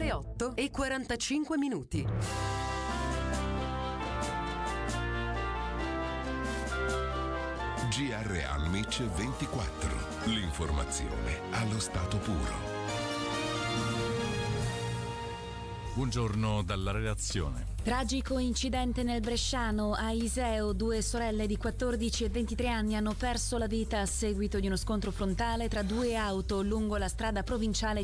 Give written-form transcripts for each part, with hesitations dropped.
Le 8:45. GR Almic 24. L'informazione allo stato puro. Buongiorno dalla redazione. Tragico incidente nel Bresciano. A Iseo 2 sorelle di 14 e 23 anni hanno perso la vita a seguito di uno scontro frontale tra due auto lungo la strada provinciale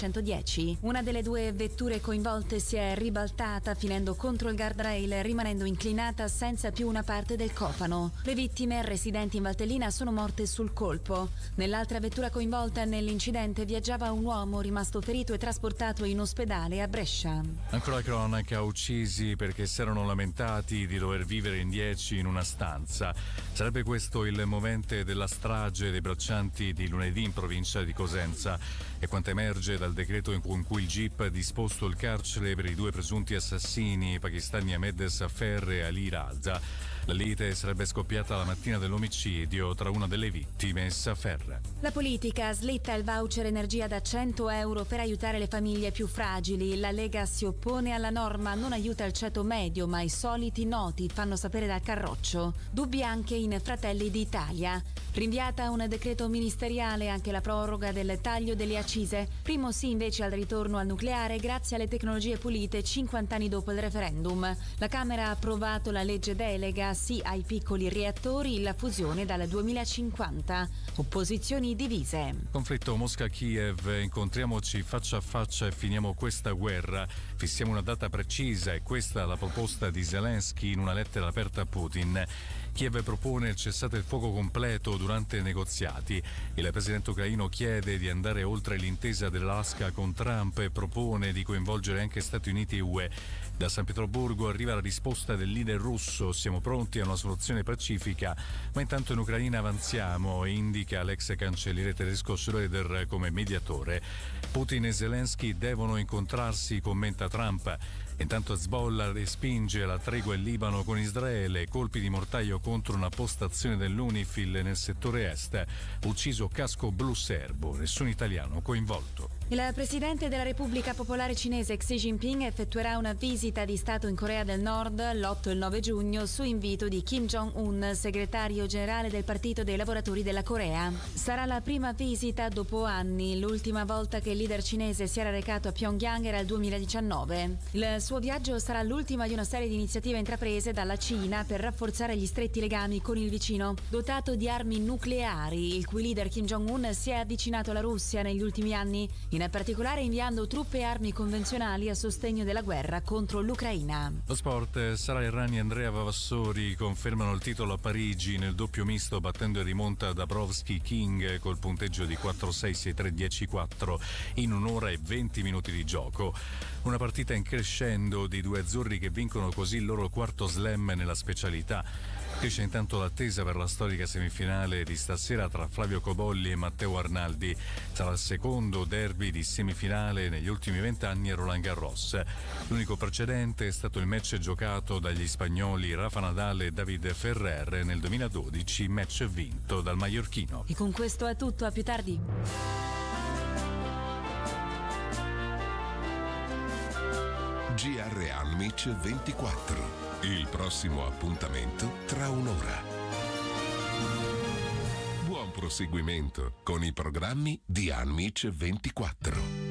510. Una delle due vetture coinvolte si è ribaltata finendo contro il guardrail, rimanendo inclinata senza più una parte del cofano. Le vittime, residenti in Valtellina, sono morte sul colpo. Nell'altra vettura coinvolta nell'incidente viaggiava un uomo rimasto ferito e trasportato in ospedale a Brescia. Ancora cronaca, uccisi perché si erano lamentati di dover vivere in 10 in una stanza. Sarebbe questo il movente della strage dei braccianti di lunedì in provincia di Cosenza. È quanto emerge dal decreto con cui il GIP ha disposto il carcere per i due presunti assassini pakistani Ahmed Safer e Ali Raza. La lite sarebbe scoppiata la mattina dell'omicidio tra una delle vittime e Safer. La politica slitta il voucher energia da 100 euro per aiutare le famiglie più fragili. La Lega si oppone alla norma, non aiuta il ceto medio, ma i soliti noti, fanno sapere dal Carroccio. Dubbi anche in Fratelli d'Italia. Rinviata a un decreto ministeriale anche la proroga del taglio delle accise. Primo sì invece al ritorno al nucleare grazie alle tecnologie pulite 50 anni dopo il referendum. La Camera ha approvato la legge delega sì ai piccoli reattori, la fusione dal 2050. Opposizioni divise. Conflitto Mosca-Kiev, incontriamoci faccia a faccia e finiamo questa guerra. Fissiamo una data precisa e questa è la proposta di Zelensky in una lettera aperta a Putin. Kiev propone il cessate il fuoco completo durante i negoziati. Il presidente ucraino chiede di andare oltre l'intesa dell'Alaska con Trump e propone di coinvolgere anche Stati Uniti e UE. Da San Pietroburgo arriva la risposta del leader russo: siamo pronti a una soluzione pacifica, ma intanto in Ucraina avanziamo, e indica l'ex cancelliere tedesco Schröder come mediatore. Putin e Zelensky devono incontrarsi, commenta Trump. Intanto Hezbollah respinge la tregua in Libano con Israele, colpi di mortaio contro una postazione dell'UNIFIL nel settore est, ucciso casco blu serbo, nessun italiano coinvolto. Il presidente della Repubblica Popolare Cinese Xi Jinping effettuerà una visita di Stato in Corea del Nord l'8 e il 9 giugno su invito di Kim Jong-un, segretario generale del Partito dei Lavoratori della Corea. Sarà la prima visita dopo anni. L'ultima volta che il leader cinese si era recato a Pyongyang era il 2019. Il suo viaggio sarà l'ultima di una serie di iniziative intraprese dalla Cina per rafforzare gli stretti legami con il vicino dotato di armi nucleari, il cui leader Kim Jong-un si è avvicinato alla Russia negli ultimi anni, in particolare inviando truppe e armi convenzionali a sostegno della guerra contro l'Ucraina. Lo sport, Sara Errani e Andrea Vavassori confermano il titolo a Parigi nel doppio misto, battendo in rimonta Dabrowski King col punteggio di 4-6, 6-3, 10-4 in un'ora e 20 minuti di gioco. Una partita in crescendo di due azzurri che vincono così il loro quarto slam nella specialità. Cresce intanto l'attesa per la storica semifinale di stasera tra Flavio Cobolli e Matteo Arnaldi. Sarà il secondo derby di semifinale negli ultimi 20 anni a Roland Garros. L'unico precedente è stato il match giocato dagli spagnoli Rafa Nadal e David Ferrer nel 2012, match vinto dal maiorchino. E con questo è tutto, a più tardi. GR Almic 24. Il prossimo appuntamento tra un'ora. Buon proseguimento con i programmi di Almic 24.